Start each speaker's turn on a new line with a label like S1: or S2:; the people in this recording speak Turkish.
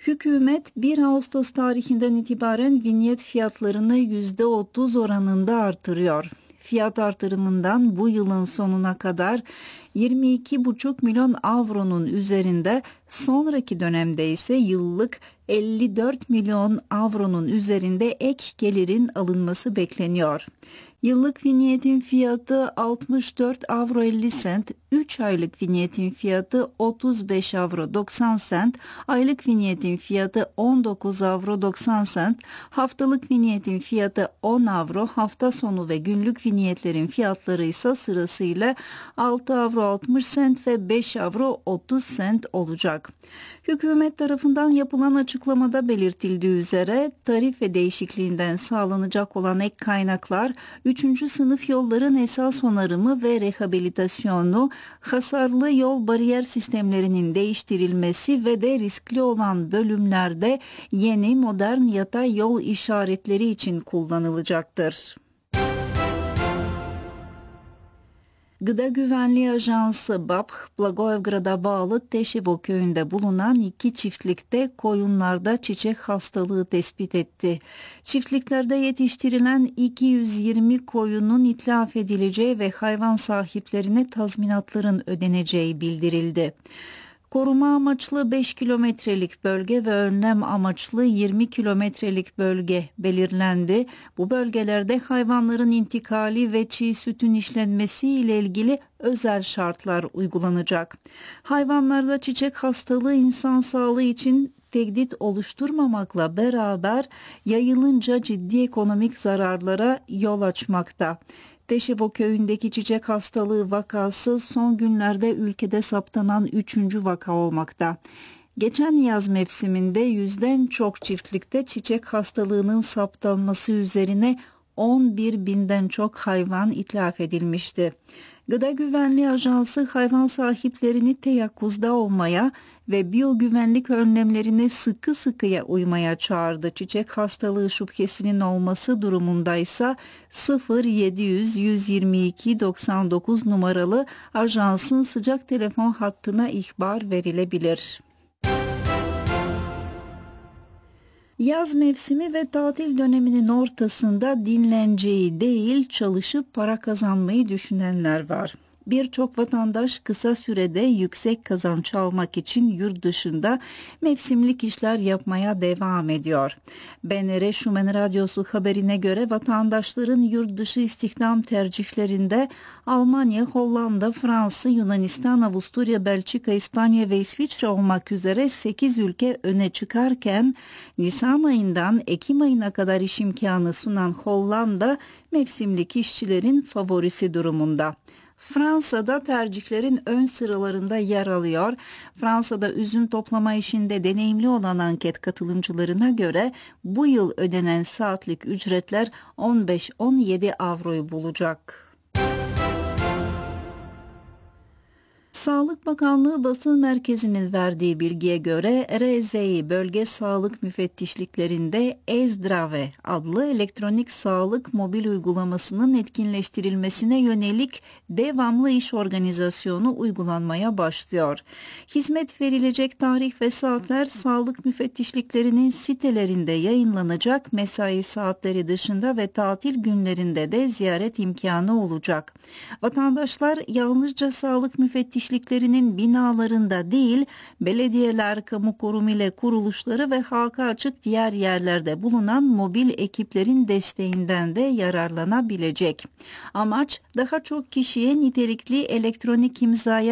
S1: Hükümet 1 Ağustos tarihinden itibaren vinyet fiyatlarını %30 oranında artırıyor. Fiyat artırımından bu yılın sonuna kadar 22,5 milyon avronun üzerinde, sonraki dönemde ise yıllık 54 milyon avronun üzerinde ek gelirin alınması bekleniyor. Yıllık vinyetin fiyatı 64 avro 50 sent, 3 aylık vinyetin fiyatı 35 avro 90 sent, aylık vinyetin fiyatı 19 avro 90 sent, haftalık vinyetin fiyatı 10 avro, hafta sonu ve günlük vinyetlerin fiyatları ise sırasıyla 6 avro 60 sent ve 5 avro 30 sent olacak. Hükümet tarafından yapılan açıklamada belirtildiği üzere tarife değişikliğinden sağlanacak olan ek kaynaklar 3. sınıf yolların esas onarımı ve rehabilitasyonu, hasarlı yol bariyer sistemlerinin değiştirilmesi ve de riskli olan bölümlerde yeni modern yatay yol işaretleri için kullanılacaktır. Gıda Güvenliği Ajansı BAP, Blagoevgrad'a bağlı Teşevo köyünde bulunan 2 çiftlikte koyunlarda çiçek hastalığı tespit etti. Çiftliklerde yetiştirilen 220 koyunun itlaf edileceği ve hayvan sahiplerine tazminatların ödeneceği bildirildi. Koruma amaçlı 5 kilometrelik bölge ve önlem amaçlı 20 kilometrelik bölge belirlendi. Bu bölgelerde hayvanların intikali ve çiğ sütün işlenmesi ile ilgili özel şartlar uygulanacak. Hayvanlarda çiçek hastalığı insan sağlığı için tehdit oluşturmamakla beraber yayılınca ciddi ekonomik zararlara yol açmakta. Teşevo köyündeki çiçek hastalığı vakası son günlerde ülkede saptanan 3. vaka olmakta. Geçen yaz mevsiminde 100'den çok çiftlikte çiçek hastalığının saptanması üzerine 11 binden çok hayvan itlaf edilmişti. Gıda Güvenliği Ajansı hayvan sahiplerini teyakkuzda olmaya ve biyogüvenlik önlemlerine sıkı sıkıya uymaya çağırdı. Çiçek hastalığı şüphesinin olması durumundaysa 0700 122 99 numaralı ajansın sıcak telefon hattına ihbar verilebilir. Yaz mevsimi ve tatil döneminin ortasında dinlenceyi değil, çalışıp para kazanmayı düşünenler var. Birçok vatandaş kısa sürede yüksek kazanç almak için yurt dışında mevsimlik işler yapmaya devam ediyor. BNR Şumen Radyosu haberine göre vatandaşların yurt dışı istihdam tercihlerinde Almanya, Hollanda, Fransa, Yunanistan, Avusturya, Belçika, İspanya ve İsviçre olmak üzere 8 ülke öne çıkarken Nisan ayından Ekim ayına kadar iş imkanı sunan Hollanda mevsimlik işçilerin favorisi durumunda. Fransa'da tercihlerin ön sıralarında yer alıyor. Fransa'da üzüm toplama işinde deneyimli olan anket katılımcılarına göre bu yıl ödenen saatlik ücretler 15-17 avroyu bulacak. Sağlık Bakanlığı Basın Merkezi'nin verdiği bilgiye göre RZI bölge sağlık müfettişliklerinde e-Zdrave adlı elektronik sağlık mobil uygulamasının etkinleştirilmesine yönelik devamlı iş organizasyonu uygulanmaya başlıyor. Hizmet verilecek tarih ve saatler sağlık müfettişliklerinin sitelerinde yayınlanacak, mesai saatleri dışında ve tatil günlerinde de ziyaret imkanı olacak. Vatandaşlar yalnızca sağlık müfettişliklerinin binalarında değil, belediyeler, kamu kurum ile kuruluşları ve halka açık diğer yerlerde bulunan mobil ekiplerin desteğinden de yararlanabilecek. Amaç daha çok kişiye nitelikli elektronik imzaya